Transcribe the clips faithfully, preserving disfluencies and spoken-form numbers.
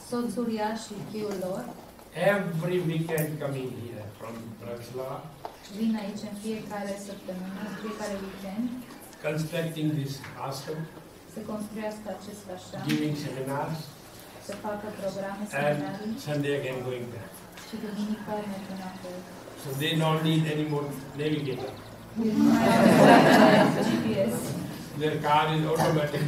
soțul ea și fiul lor. Every weekend coming here from Bratislava. Vin aici în fiecare săptămână, în fiecare weekend. Constructing this ashram. Să construiască acest ashram. Giving seminars. Să facă programe, and seminarii. Sunday again going back. Și duminica merg înapoi. So they don't need any more navigator. G P S. Their car is automatic.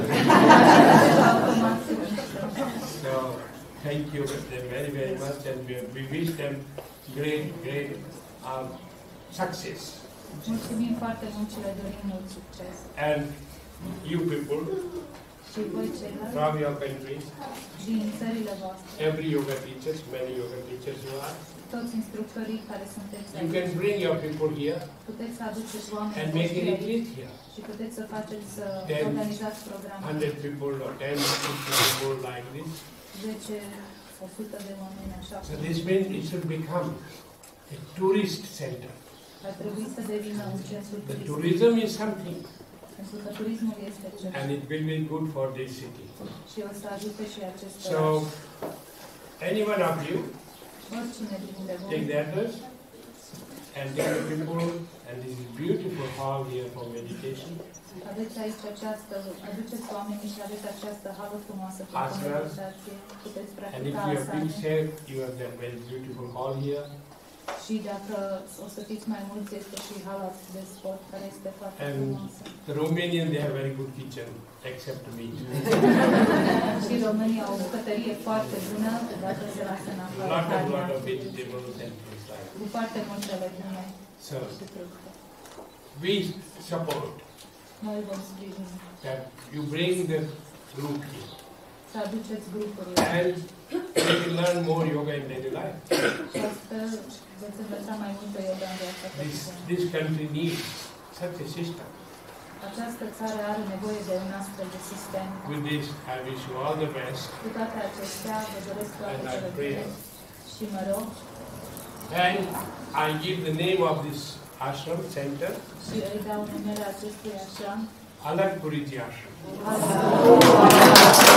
So thank you them very very much, and we, we wish them great great um, success. Mulțumim foarte mult și le dorim mult succes. And you people Și voi ceilalți from your countries, din țările voastre, every yoga teachers, many yoga teachers you are, toți instructorii care sunteți you can aici, bring your people here puteți să aduceți oameni and make a voștri aici retreat here. și puteți să faceți, să Then organizați programe. Hundred people or ten people like this. zece, o sută de oameni așa. So this means it should become a tourist center. Ar trebui să devină un centru The turistic. tourism is something, Pentru că turismul este ceva. and it will be good for this city. Și o să ajute și acest So, oraș. any one of you Oricine dintre voi, take the address and take the people, and this is beautiful hall here for meditation. aveți aici această, aduceți oamenii și aveți această hală frumoasă pentru Asana. meditație. Puteți And if practica you have big asane. share, you have that very beautiful hall here. Și dacă o să fiți mai mulți, este și hala de sport, care este foarte And frumoasă. the Romanians, they have very good kitchen, except meat. Și românii au o bucătărie foarte bună, dacă se lasă în afară lot of lot carnea, of vegetables and things like that. cu foarte multe legume So și fructe. we support Noi vom sprijini that you bring the group here, să aduceți grupurile and you will learn more yoga in daily life. și astfel veți învăța mai multă yoga în viața This cotidiană. this country needs such a system. Această țară are nevoie de un astfel de sistem. With this, I wish you all the best, Cu toate acestea, vă doresc toate and I cele pray. bune și mă rog And I give the name of this ashram center, și îi dau numele acestui așa. Alakpuriji Ashram.